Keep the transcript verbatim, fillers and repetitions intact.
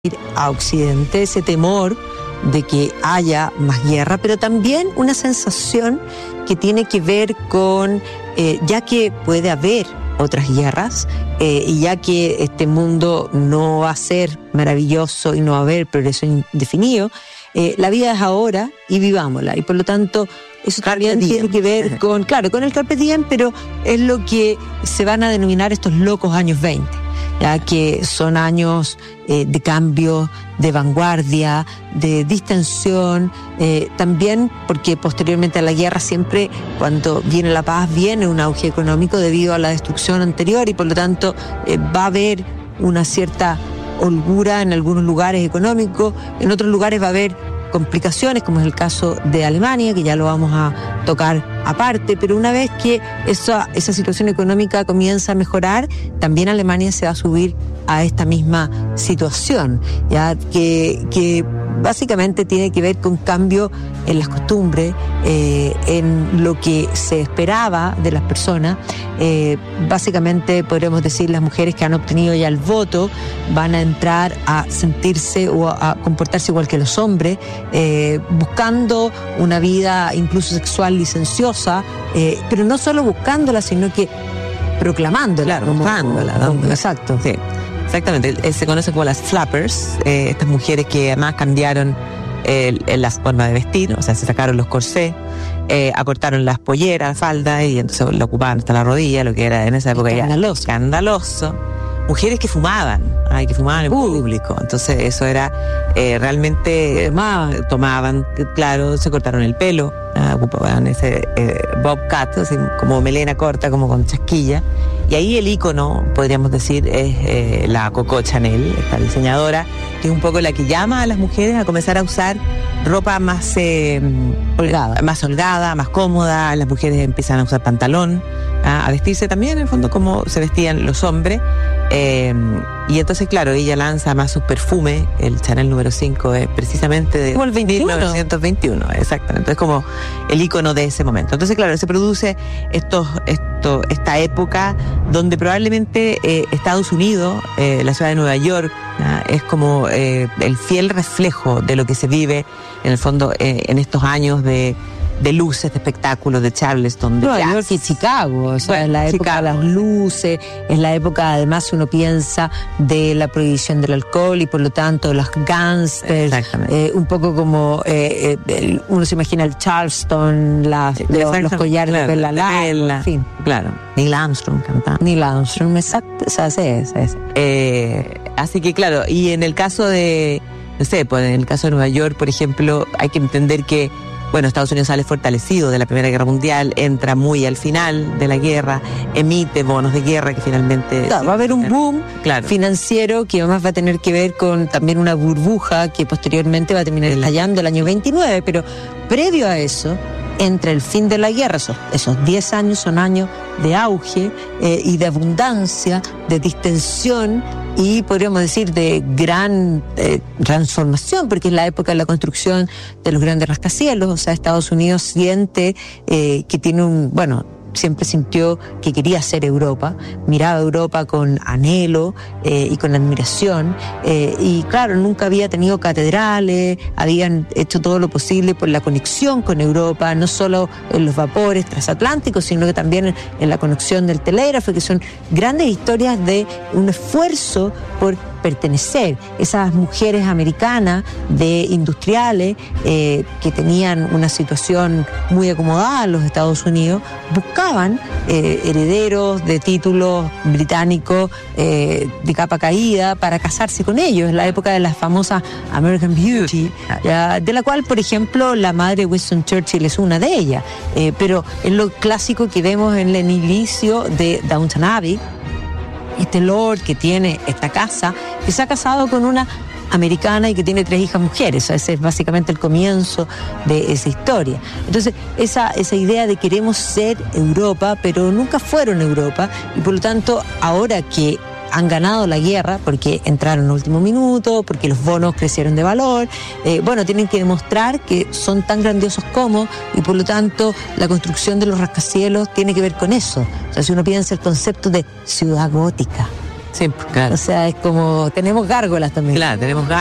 a Occidente ese temor de que haya más guerra, pero también una sensación que tiene que ver con, eh, ya que puede haber otras guerras, eh, y ya que este mundo no va a ser maravilloso y no va a haber progreso indefinido, eh, la vida es ahora y vivámosla, y por lo tanto eso también tiene que ver con, claro, con el carpe diem, pero es lo que se van a denominar estos locos años veinte. Ya que son años eh, de cambio, de vanguardia, de distensión, eh, también porque posteriormente a la guerra siempre cuando viene la paz viene un auge económico debido a la destrucción anterior y por lo tanto eh, va a haber una cierta holgura en algunos lugares económicos, en otros lugares va a haber complicaciones, como es el caso de Alemania, que ya lo vamos a tocar aparte, pero una vez que esa, esa situación económica comienza a mejorar, también Alemania se va a subir a esta misma situación, ya que, que básicamente tiene que ver con cambio en las costumbres, eh, en lo que se esperaba de las personas. Eh, básicamente podríamos decir las mujeres que han obtenido ya el voto van a entrar a sentirse o a, a comportarse igual que los hombres, eh, buscando una vida incluso sexual licenciosa, eh, pero no solo buscándola, sino que proclamándola, claro, buscándola, como, exacto, sí. Exactamente, se conocen como las flappers, eh, estas mujeres que además cambiaron eh, la forma de vestir, o sea, se sacaron los corsés, eh, acortaron las polleras, faldas, y entonces lo ocupaban hasta la rodilla, lo que era en esa época escandaloso. ya escandaloso. Mujeres que fumaban, ay, que fumaban en uh. público, entonces eso era eh, realmente, tomaban, tomaban, claro, se cortaron el pelo, uh, ocupaban ese eh, bob cut, así como melena corta, como con chasquilla. Y ahí el ícono, podríamos decir, es eh, la Coco Chanel, esta diseñadora, que es un poco la que llama a las mujeres a comenzar a usar ropa más eh, holgada, más holgada, más cómoda. Las mujeres empiezan a usar pantalón, a, a vestirse también, en el fondo, como se vestían los hombres. Eh, y entonces, claro, ella lanza más sus perfumes. El Chanel número cinco es precisamente de como el veintiuno. mil novecientos veintiuno, exactamente. Es como el ícono de ese momento. Entonces, claro, se produce estos, esto, esta época donde probablemente eh, Estados Unidos, eh, la ciudad de Nueva York, ¿ya? Es como eh, el fiel reflejo de lo que se vive, en el fondo, eh, en estos años de de luces, de espectáculos, de Charleston, de Nueva York y Chicago, o sea, bueno, es la época Chicago. De las luces, es la época, además uno piensa de la prohibición del alcohol y por lo tanto los gangsters, eh, un poco como eh, eh, uno se imagina el Charleston, las, los, los collares claro, de perla larga, en fin. Claro, Neil Armstrong cantando. Neil Armstrong, exacto, o sea, sí, sí, sí. Eh, así que claro, y en el caso de, no sé, pues en el caso de Nueva York, por ejemplo, hay que entender que bueno, Estados Unidos sale fortalecido de la Primera Guerra Mundial, entra muy al final de la guerra, emite bonos de guerra que finalmente... Claro, va a haber un boom claro. financiero que además va a tener que ver con también una burbuja que posteriormente va a terminar estallando el año veintinueve, pero previo a eso, entre el fin de la guerra, esos, esos diez años son años de auge eh, y de abundancia, de distensión y podríamos decir de gran eh, transformación, porque es la época de la construcción de los grandes rascacielos. O sea, Estados Unidos siente eh, que tiene un, bueno, siempre sintió que quería ser Europa, miraba a Europa con anhelo eh, y con admiración, eh, y claro, nunca había tenido catedrales, habían hecho todo lo posible por la conexión con Europa, no solo en los vapores transatlánticos, sino que también en, en la conexión del telégrafo, que son grandes historias de un esfuerzo por pertenecer. Esas mujeres americanas de industriales eh, que tenían una situación muy acomodada en los Estados Unidos, buscaban eh, herederos de títulos británicos eh, de capa caída para casarse con ellos. En la época de la famosa American Beauty, ya, de la cual, por ejemplo, la madre Winston Churchill es una de ellas. Eh, pero es lo clásico que vemos en el inicio de Downton Abbey, este lord que tiene esta casa, que se ha casado con una americana y que tiene tres hijas mujeres. O sea, ese es básicamente el comienzo de esa historia. Entonces, esa, esa idea de queremos ser Europa, pero nunca fueron Europa, y por lo tanto, ahora que han ganado la guerra porque entraron en último minuto, porque los bonos crecieron de valor, eh, bueno, tienen que demostrar que son tan grandiosos como, y por lo tanto la construcción de los rascacielos tiene que ver con eso. O sea, si uno piensa el concepto de ciudad gótica, Sí, claro. O sea, es como, tenemos gárgolas también. Claro, tenemos